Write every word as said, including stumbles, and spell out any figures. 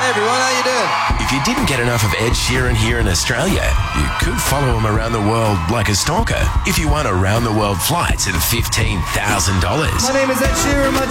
Hey everyone, how you doing? If you didn't get enough of Ed Sheeran here in Australia, you could follow him around the world like a stalker if you won around the world flights at fifteen thousand dollars. My name is Ed Sheeran, my